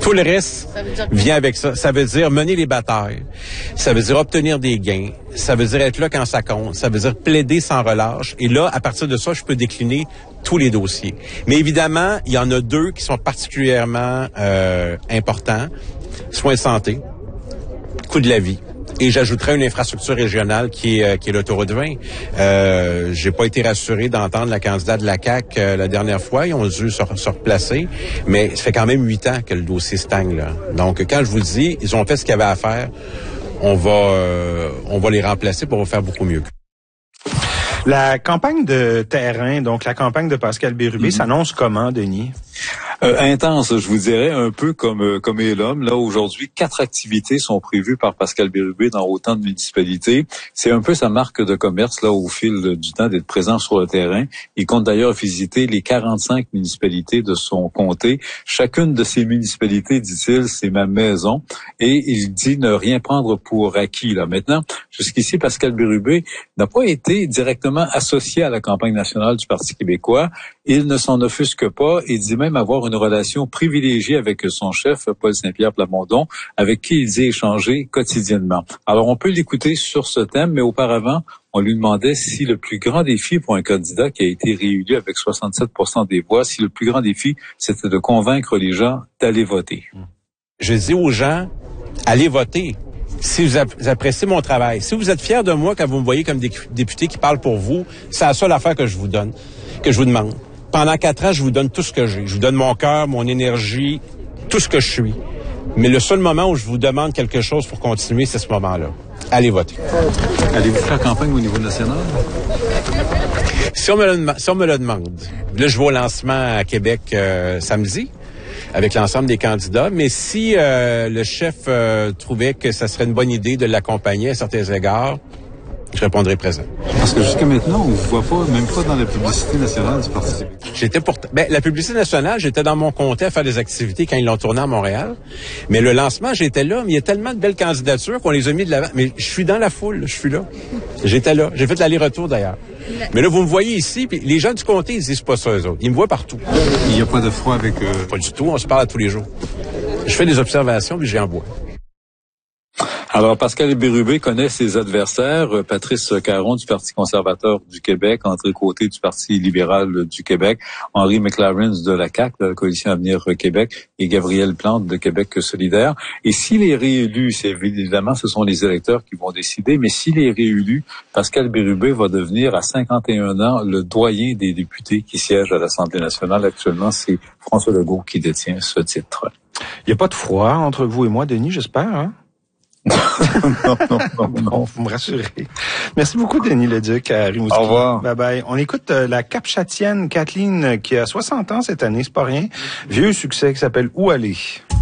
Tout le reste vient avec ça. Ça veut dire mener les batailles. Ça veut dire obtenir des gains. Ça veut dire être là quand ça compte. Ça veut dire plaider sans relâche. Et là, à partir de ça, je peux décliner tous les dossiers. Mais évidemment, il y en a deux qui sont particulièrement importants. Soins de santé, coût de la vie. Et j'ajouterais une infrastructure régionale qui est l'autoroute 20. J'ai pas été rassuré d'entendre la candidate de la CAQ la dernière fois. Ils ont dû se replacer. Mais ça fait quand même 8 ans que le dossier stagne, là. Donc, quand je vous dis, ils ont fait ce qu'il y avait à faire, on va les remplacer pour faire beaucoup mieux. La campagne de terrain, donc la campagne de Pascal Bérubé, s'annonce comment, Denis? Intense, je vous dirais, un peu comme est l'homme. Là, aujourd'hui, 4 activités sont prévues par Pascal Bérubé dans autant de municipalités. C'est un peu sa marque de commerce, là, au fil du temps, d'être présent sur le terrain. Il compte d'ailleurs visiter les 45 municipalités de son comté. Chacune de ces municipalités, dit-il, c'est ma maison. Et il dit ne rien prendre pour acquis, là. Maintenant, jusqu'ici, Pascal Bérubé n'a pas été directement associé à la campagne nationale du Parti québécois. Il ne s'en offusque pas et dit même avoir une relation privilégiée avec son chef, Paul Saint-Pierre Plamondon, avec qui il dit échanger quotidiennement. Alors, on peut l'écouter sur ce thème, mais auparavant, on lui demandait si le plus grand défi pour un candidat qui a été réélu avec 67% des voix, si le plus grand défi, c'était de convaincre les gens d'aller voter. Je dis aux gens, allez voter. Si vous appréciez mon travail, si vous êtes fiers de moi quand vous me voyez comme député qui parle pour vous, c'est la seule affaire que je vous donne, que je vous demande. Pendant 4 ans, je vous donne tout ce que j'ai. Je vous donne mon cœur, mon énergie, tout ce que je suis. Mais le seul moment où je vous demande quelque chose pour continuer, c'est ce moment-là. Allez voter. Allez-vous faire campagne au niveau national? Si on me le demande. Là, je vais au lancement à Québec samedi avec l'ensemble des candidats. Mais si le chef trouvait que ça serait une bonne idée de l'accompagner à certains égards, je répondrai présent. Parce que jusqu'à maintenant, on ne vous voit pas, même pas dans la publicité nationale du Parti québécois. La publicité nationale, j'étais dans mon comté à faire des activités quand ils l'ont tourné à Montréal. Mais le lancement, j'étais là. Mais il y a tellement de belles candidatures qu'on les a mis de l'avant. Mais je suis dans la foule, je suis là. J'étais là. J'ai fait l'aller-retour d'ailleurs. Mais là, vous me voyez ici, puis les gens du comté, ils disent pas ça, eux autres. Ils me voient partout. Il n'y a pas de froid avec... Pas du tout, on se parle à tous les jours. Je fais des observations, puis j'en vois. Alors, Pascal Bérubé connaît ses adversaires. Patrice Caron du Parti conservateur du Québec, André Côté du Parti libéral du Québec, Henry McLaren de la CAQ, de la Coalition Avenir Québec, et Gabriel Plante de Québec solidaire. Et s'il est réélu, c'est évidemment, ce sont les électeurs qui vont décider, mais s'il est réélu, Pascal Bérubé va devenir à 51 ans le doyen des députés qui siègent à l'Assemblée nationale. Actuellement, c'est François Legault qui détient ce titre. Il n'y a pas de froid entre vous et moi, Denis, j'espère, hein? Non, vous me rassurez. Merci beaucoup, Denis Leduc à Rimouski. Au revoir. Bye bye. On écoute la Capchatienne Kathleen qui a 60 ans cette année, c'est pas rien. Vieux succès qui s'appelle Où aller?